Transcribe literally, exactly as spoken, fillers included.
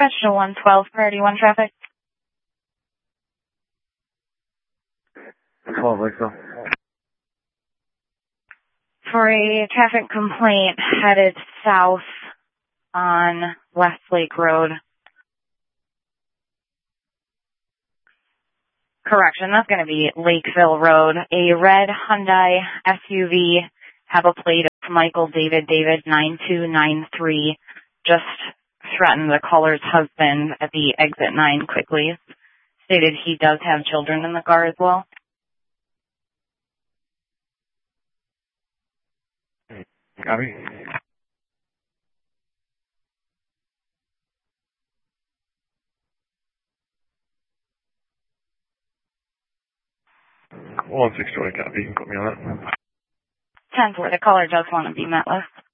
dispatch to one twelve, priority one traffic. twelve, Lakeville. For a traffic complaint headed south on Westlake Road. Correction, that's going to be Lakeville Road. A red Hyundai S U V, have a plate of Michael David David nine two nine three, just threatened the caller's husband at the exit nine quickly. Stated he does have children in the car as well. Copy. one six two, copy. You can put me on that. ten four, the caller does want to be met with.